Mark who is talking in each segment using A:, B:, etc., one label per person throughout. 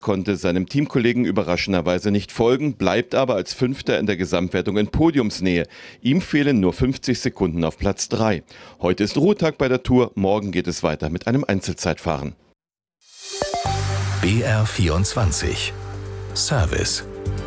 A: konnte seinem Teamkollegen überraschenderweise nicht folgen, bleibt aber als Fünfter in der Gesamtwertung in Podiumsnähe. Ihm fehlen nur 50 Sekunden auf Platz 3. Heute ist Ruhetag bei der Tour, morgen geht es weiter mit einem Einzelzeitfahren.
B: BR24 Service.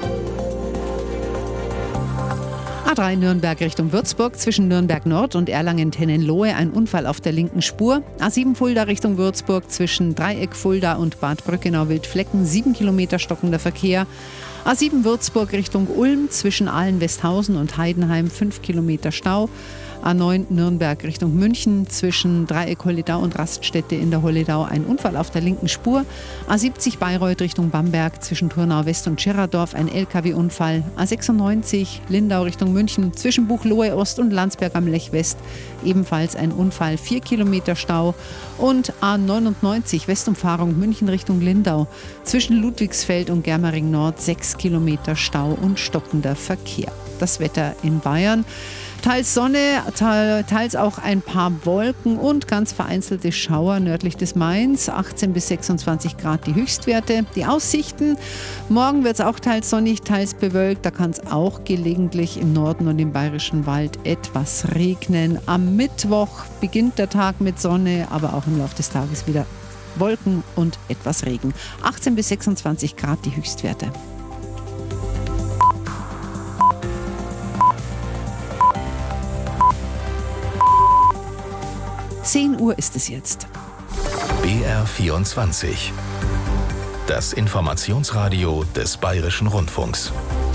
C: A3 Nürnberg Richtung Würzburg, zwischen Nürnberg Nord und Erlangen-Tennenlohe ein Unfall auf der linken Spur. A7 Fulda Richtung Würzburg, zwischen Dreieck Fulda und Bad Brückenau-Wildflecken 7 Kilometer stockender Verkehr. A7 Würzburg Richtung Ulm, zwischen Ahlen-Westhausen und Heidenheim 5 Kilometer Stau. A9 Nürnberg Richtung München, zwischen Dreieck Holledau und Raststätte in der Holledau ein Unfall auf der linken Spur. A70 Bayreuth Richtung Bamberg, zwischen Turnau West und Schirradorf ein LKW-Unfall. A96 Lindau Richtung München, zwischen Buchloe Ost und Landsberg am Lech West ebenfalls ein Unfall, 4 Kilometer Stau. Und A99 Westumfahrung München Richtung Lindau, zwischen Ludwigsfeld und Germering Nord 6 Kilometer Stau und stockender Verkehr. Das Wetter in Bayern. Teils Sonne, teils auch ein paar Wolken und ganz vereinzelte Schauer nördlich des Mains. 18 bis 26 Grad die Höchstwerte. Die Aussichten: Morgen wird es auch teils sonnig, teils bewölkt. Da kann es auch gelegentlich im Norden und im Bayerischen Wald etwas regnen. Am Mittwoch beginnt der Tag mit Sonne, aber auch im Laufe des Tages wieder Wolken und etwas Regen. 18 bis 26 Grad die Höchstwerte. Uhr ist es jetzt.
B: BR24 Das Informationsradio des Bayerischen Rundfunks.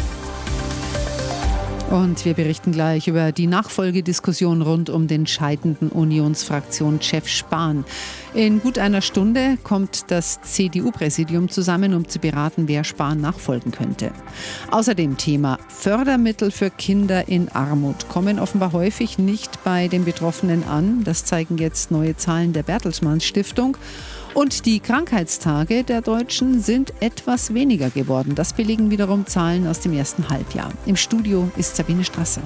C: Und wir berichten gleich über die Nachfolgediskussion rund um den scheidenden Unionsfraktionschef Spahn. In gut einer Stunde kommt das CDU-Präsidium zusammen, um zu beraten, wer Spahn nachfolgen könnte. Außerdem Thema: Fördermittel für Kinder in Armut kommen offenbar häufig nicht bei den Betroffenen an. Das zeigen jetzt neue Zahlen der Bertelsmann Stiftung. Und die Krankheitstage der Deutschen sind etwas weniger geworden. Das belegen wiederum Zahlen aus dem ersten Halbjahr. Im Studio ist Sabine Strasser.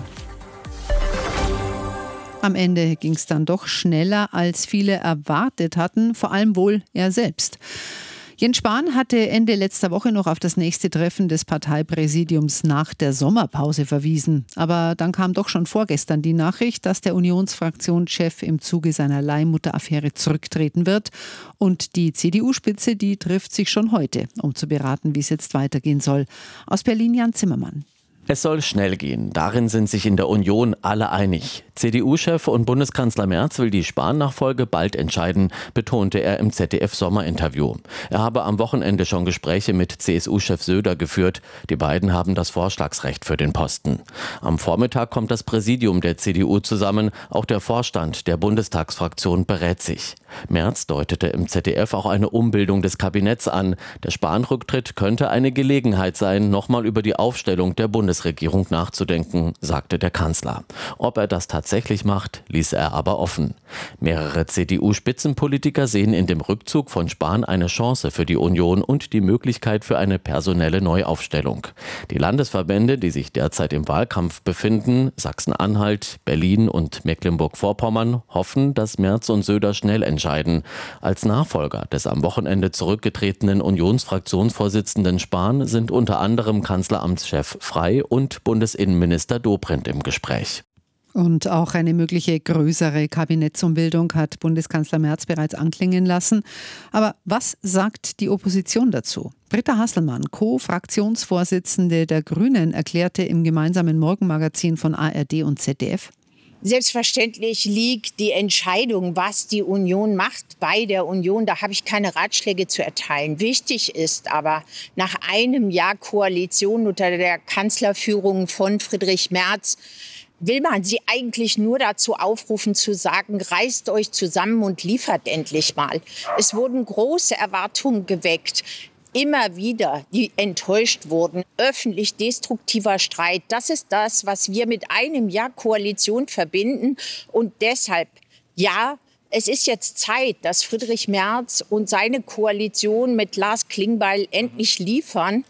C: Am Ende ging es dann doch schneller, als viele erwartet hatten, vor allem wohl er selbst. Jens Spahn hatte Ende letzter Woche noch auf das nächste Treffen des Parteipräsidiums nach der Sommerpause verwiesen. Aber dann kam doch schon vorgestern die Nachricht, dass der Unionsfraktionschef im Zuge seiner Leihmutteraffäre zurücktreten wird. Und die CDU-Spitze, die trifft sich schon heute, um zu beraten, wie es jetzt weitergehen soll. Aus Berlin Jan Zimmermann.
D: Es soll schnell gehen. Darin sind sich in der Union alle einig. CDU-Chef und Bundeskanzler Merz will die Spahn-Nachfolge bald entscheiden, betonte er im ZDF-Sommerinterview. Er habe am Wochenende schon Gespräche mit CSU-Chef Söder geführt. Die beiden haben das Vorschlagsrecht für den Posten. Am Vormittag kommt das Präsidium der CDU zusammen. Auch der Vorstand der Bundestagsfraktion berät sich. Merz deutete im ZDF auch eine Umbildung des Kabinetts an. Der Spahn-Rücktritt könnte eine Gelegenheit sein, nochmal über die Aufstellung der Bundesregierung nachzudenken, sagte der Kanzler. Ob er das tatsächlich macht, ließ er aber offen. Mehrere CDU-Spitzenpolitiker sehen in dem Rückzug von Spahn eine Chance für die Union und die Möglichkeit für eine personelle Neuaufstellung. Die Landesverbände, die sich derzeit im Wahlkampf befinden, Sachsen-Anhalt, Berlin und Mecklenburg-Vorpommern, hoffen, dass Merz und Söder schnell entscheiden. Als Nachfolger des am Wochenende zurückgetretenen Unionsfraktionsvorsitzenden Spahn sind unter anderem Kanzleramtschef Frey und Bundesinnenminister Dobrindt im Gespräch.
C: Und auch eine mögliche größere Kabinettsumbildung hat Bundeskanzler Merz bereits anklingen lassen. Aber was sagt die Opposition dazu? Britta Hasselmann, Co-Fraktionsvorsitzende der Grünen, erklärte im gemeinsamen Morgenmagazin von ARD und ZDF:
E: Selbstverständlich liegt die Entscheidung, was die Union macht, bei der Union. Da habe ich keine Ratschläge zu erteilen. Wichtig ist aber, nach einem Jahr Koalition unter der Kanzlerführung von Friedrich Merz will man sie eigentlich nur dazu aufrufen, zu sagen, reißt euch zusammen und liefert endlich mal. Es wurden große Erwartungen geweckt. Immer wieder, die enttäuscht wurden. Öffentlich destruktiver Streit. Das ist das, was wir mit einem Jahr Koalition verbinden. Und deshalb, ja, es ist jetzt Zeit, dass Friedrich Merz und seine Koalition mit Lars Klingbeil endlich liefern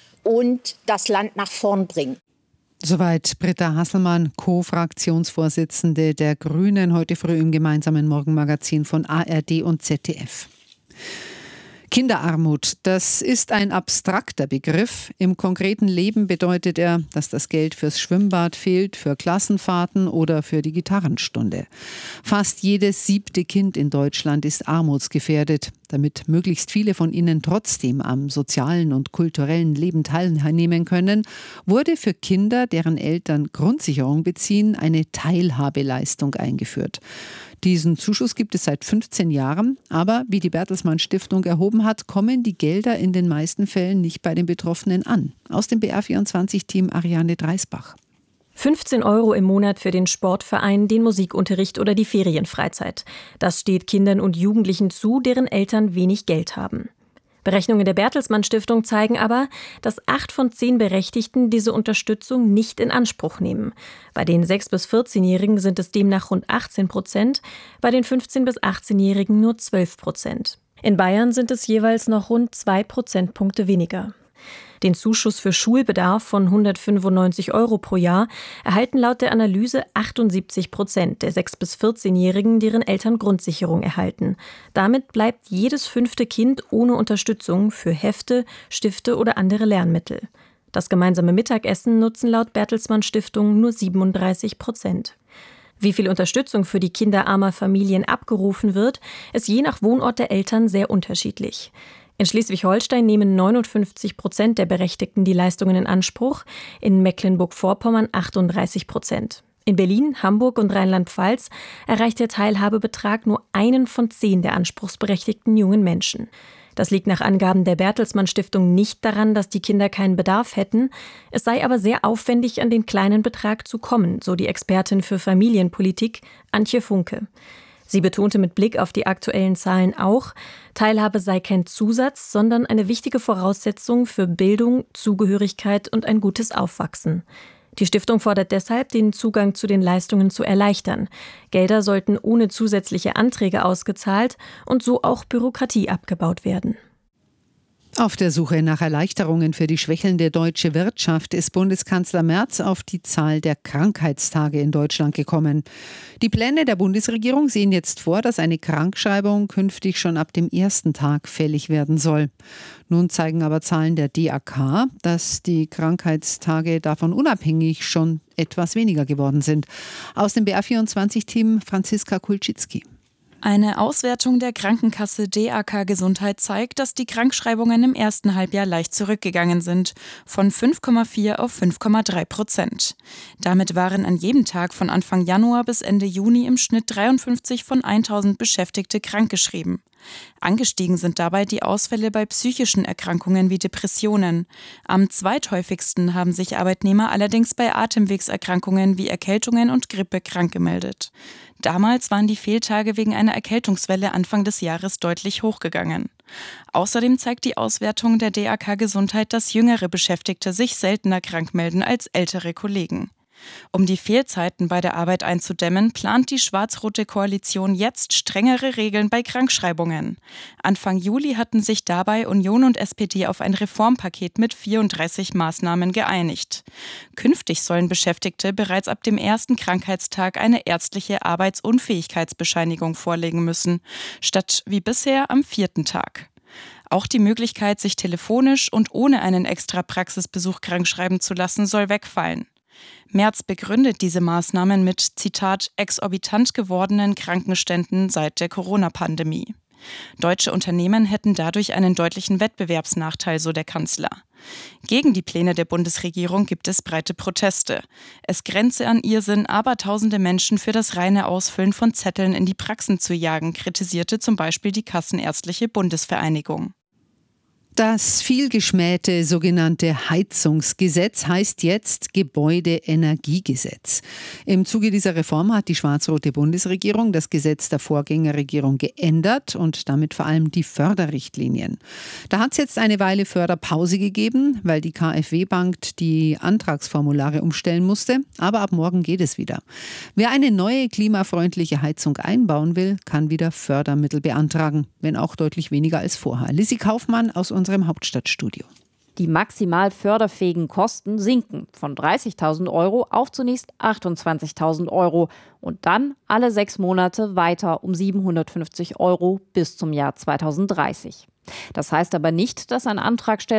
E: und das Land nach vorn bringen.
C: Soweit Britta Hasselmann, Co-Fraktionsvorsitzende der Grünen, heute früh im gemeinsamen Morgenmagazin von ARD und ZDF. Kinderarmut, das ist ein abstrakter Begriff. Im konkreten Leben bedeutet er, dass das Geld fürs Schwimmbad fehlt, für Klassenfahrten oder für die Gitarrenstunde. Fast jedes 7. Kind in Deutschland ist armutsgefährdet. Damit möglichst viele von ihnen trotzdem am sozialen und kulturellen Leben teilnehmen können, wurde für Kinder, deren Eltern Grundsicherung beziehen, eine Teilhabeleistung eingeführt. Diesen Zuschuss gibt es seit 15 Jahren, aber wie die Bertelsmann Stiftung erhoben hat, kommen die Gelder in den meisten Fällen nicht bei den Betroffenen an. Aus dem BR24-Team Ariane Dreisbach.
F: 15 € im Monat für den Sportverein, den Musikunterricht oder die Ferienfreizeit. Das steht Kindern und Jugendlichen zu, deren Eltern wenig Geld haben. Berechnungen der Bertelsmann Stiftung zeigen aber, dass 8 von 10 Berechtigten diese Unterstützung nicht in Anspruch nehmen. Bei den 6- bis 14-Jährigen sind es demnach rund 18%, bei den 15- bis 18-Jährigen nur 12%. In Bayern sind es jeweils noch rund 2 Prozentpunkte weniger. Den Zuschuss für Schulbedarf von 195 € pro Jahr erhalten laut der Analyse 78% der 6- bis 14-Jährigen, deren Eltern Grundsicherung erhalten. Damit bleibt jedes 5. Kind ohne Unterstützung für Hefte, Stifte oder andere Lernmittel. Das gemeinsame Mittagessen nutzen laut Bertelsmann Stiftung nur 37%. Wie viel Unterstützung für die Kinder armer Familien abgerufen wird, ist je nach Wohnort der Eltern sehr unterschiedlich. In Schleswig-Holstein nehmen 59% der Berechtigten die Leistungen in Anspruch, in Mecklenburg-Vorpommern 38%. In Berlin, Hamburg und Rheinland-Pfalz erreicht der Teilhabebetrag nur 1 von 10 der anspruchsberechtigten jungen Menschen. Das liegt nach Angaben der Bertelsmann Stiftung nicht daran, dass die Kinder keinen Bedarf hätten. Es sei aber sehr aufwendig, an den kleinen Betrag zu kommen, so die Expertin für Familienpolitik Antje Funke. Sie betonte mit Blick auf die aktuellen Zahlen auch, Teilhabe sei kein Zusatz, sondern eine wichtige Voraussetzung für Bildung, Zugehörigkeit und ein gutes Aufwachsen. Die Stiftung fordert deshalb, den Zugang zu den Leistungen zu erleichtern. Gelder sollten ohne zusätzliche Anträge ausgezahlt und so auch Bürokratie abgebaut werden.
C: Auf der Suche nach Erleichterungen für die schwächelnde deutsche Wirtschaft ist Bundeskanzler Merz auf die Zahl der Krankheitstage in Deutschland gekommen. Die Pläne der Bundesregierung sehen jetzt vor, dass eine Krankschreibung künftig schon ab dem 1. Tag fällig werden soll. Nun zeigen aber Zahlen der DAK, dass die Krankheitstage davon unabhängig schon etwas weniger geworden sind. Aus dem BR24-Team Franziska Kulczycki.
G: Eine Auswertung der Krankenkasse DAK Gesundheit zeigt, dass die Krankschreibungen im ersten Halbjahr leicht zurückgegangen sind, von 5,4 auf 5,3%. Damit waren an jedem Tag von Anfang Januar bis Ende Juni im Schnitt 53 von 1000 Beschäftigte krankgeschrieben. Angestiegen sind dabei die Ausfälle bei psychischen Erkrankungen wie Depressionen. Am zweithäufigsten haben sich Arbeitnehmer allerdings bei Atemwegserkrankungen wie Erkältungen und Grippe krank gemeldet. Damals waren die Fehltage wegen einer Erkältungswelle Anfang des Jahres deutlich hochgegangen. Außerdem zeigt die Auswertung der DAK Gesundheit, dass jüngere Beschäftigte sich seltener krank melden als ältere Kollegen. Um die Fehlzeiten bei der Arbeit einzudämmen, plant die schwarz-rote Koalition jetzt strengere Regeln bei Krankschreibungen. Anfang Juli hatten sich dabei Union und SPD auf ein Reformpaket mit 34 Maßnahmen geeinigt. Künftig sollen Beschäftigte bereits ab dem 1. Krankheitstag eine ärztliche Arbeitsunfähigkeitsbescheinigung vorlegen müssen, statt wie bisher am 4. Tag. Auch die Möglichkeit, sich telefonisch und ohne einen extra Praxisbesuch krankschreiben zu lassen, soll wegfallen. Merz begründet diese Maßnahmen mit, Zitat, exorbitant gewordenen Krankenständen seit der Corona-Pandemie. Deutsche Unternehmen hätten dadurch einen deutlichen Wettbewerbsnachteil, so der Kanzler. Gegen die Pläne der Bundesregierung gibt es breite Proteste. Es grenze an Irrsinn, Abertausende Menschen für das reine Ausfüllen von Zetteln in die Praxen zu jagen, kritisierte zum Beispiel die Kassenärztliche Bundesvereinigung.
C: Das vielgeschmähte sogenannte Heizungsgesetz heißt jetzt Gebäudeenergiegesetz. Im Zuge dieser Reform hat die schwarz-rote Bundesregierung das Gesetz der Vorgängerregierung geändert und damit vor allem die Förderrichtlinien. Da hat es jetzt eine Weile Förderpause gegeben, weil die KfW-Bank die Antragsformulare umstellen musste. Aber ab morgen geht es wieder. Wer eine neue klimafreundliche Heizung einbauen will, kann wieder Fördermittel beantragen, wenn auch deutlich weniger als vorher. Lissy Kaufmann aus unserem Hauptstadtstudio.
H: Die maximal förderfähigen Kosten sinken von 30.000 € auf zunächst 28.000 € und dann alle 6 Monate weiter um 750 € bis zum Jahr 2030. Das heißt aber nicht, dass ein Antragsteller